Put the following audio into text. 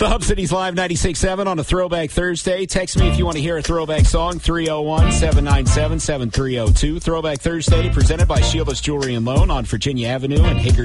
The Hub City's Live 96.7 on a Throwback Thursday. Text me if you want to hear a throwback song, 301-797-7302. Throwback Thursday presented by Sheila's Jewelry and Loan on Virginia Avenue in Hickory.